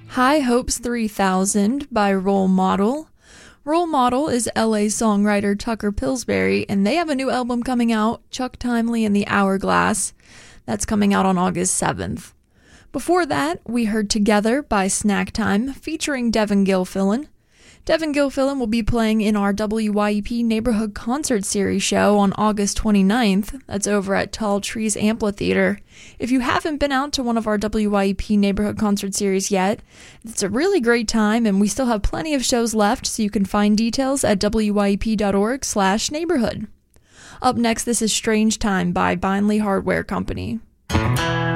High Hopes 3000 by Role Model. Role Model is LA songwriter Tucker Pillsbury, and they have a new album coming out, Chuck Timely and the Hourglass. That's coming out on August 7th. Before that, we heard Together by Snack Time, featuring Devin Gilfillan. Devin Gilfillan will be playing in our WYEP Neighborhood Concert Series show on August 29th. That's over at Tall Trees Amphitheater. If you haven't been out to one of our WYEP Neighborhood Concert Series yet, it's a really great time, and we still have plenty of shows left, so you can find details at wyep.org/neighborhood. Up next, this is Strange Time by Bindley Hardware Company.